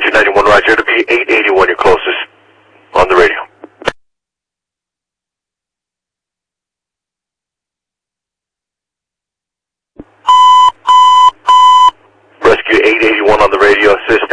Rescue 91, Roger. It'll be 881, your closest, on the radio. Rescue 881 on the radio, assist.